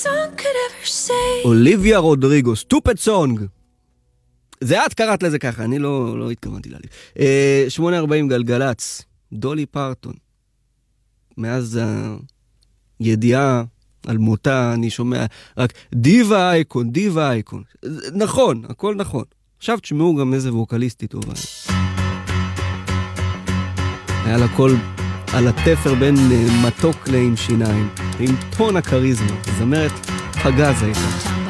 אוליביה רודריגו, סטופד סונג. זה את קראת לזה ככה, אני לא התכוונתי להעליב. 8:40 גלגלץ, דולי פרטון. מאז הידיעה על מותה אני שומע רק דיבה אייקון, דיבה אייקון. נכון, הכל נכון. עכשיו תשמעו גם איזה ווקליסטי טובה. היה לה קול על התפר בין מתוק לעם שיניים, עם טון הקריזמה. זמרת פגז הייתה.